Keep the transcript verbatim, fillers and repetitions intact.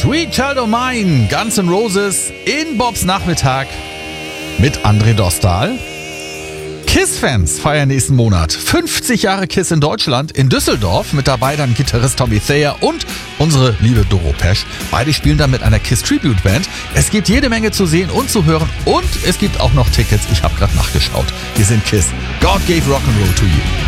Sweet Child of Mine, Guns N' Roses in Bobs Nachmittag mit André Dostal. KISS-Fans feiern nächsten Monat fünfzig Jahre KISS in Deutschland, in Düsseldorf. Mit dabei dann Gitarrist Tommy Thayer und unsere liebe Doro Pesch. Beide spielen dann mit einer KISS-Tribute-Band. Es gibt jede Menge zu sehen und zu hören und es gibt auch noch Tickets. Ich habe gerade nachgeschaut. Wir sind KISS. God gave Rock'n'Roll to you.